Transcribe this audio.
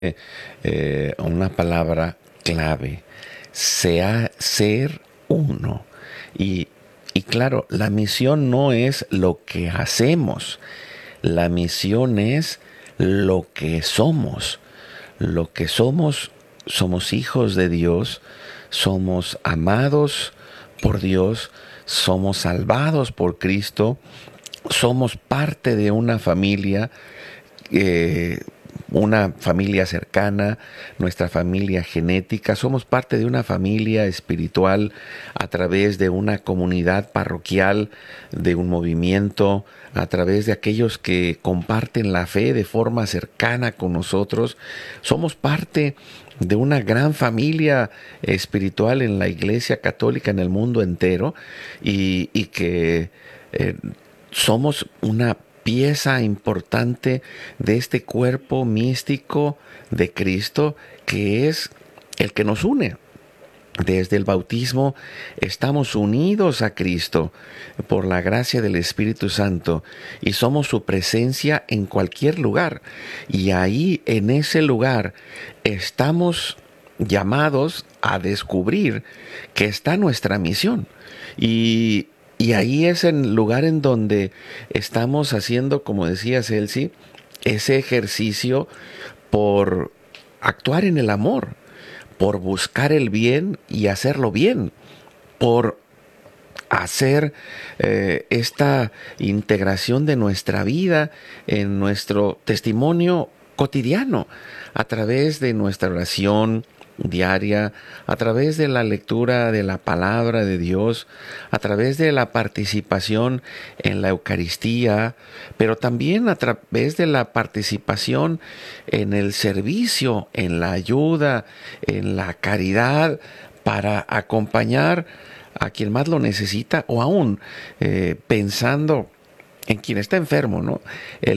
una palabra clave, ser uno. Y, y claro, la misión no es lo que hacemos, la misión es lo que somos. Lo que somos, somos hijos de Dios, somos amados por Dios, somos salvados por Cristo, somos parte de eh, una familia cercana, nuestra familia genética, somos parte de una familia espiritual a través de una comunidad parroquial, de un movimiento, a través de aquellos que comparten la fe de forma cercana con nosotros. Somos parte de una gran familia espiritual en la Iglesia Católica en el mundo entero y que eh, somos una pieza importante de este cuerpo místico de Cristo que es el que nos une. Desde el bautismo estamos unidos a Cristo por la gracia del Espíritu Santo y somos su presencia en cualquier lugar. Y ahí, en ese lugar, estamos llamados a descubrir que está nuestra misión. Y ahí es el lugar en donde estamos haciendo, como decía Celsi, ese ejercicio por actuar en el amor, por buscar el bien y hacerlo bien, por hacer esta integración de nuestra vida en nuestro testimonio cotidiano, a través de nuestra oración diaria, a través de la lectura de la palabra de Dios, a través de la participación en la Eucaristía, pero también a través de la participación en el servicio, en la ayuda, en la caridad, para acompañar a quien más lo necesita o aún pensando en quien está enfermo, ¿no?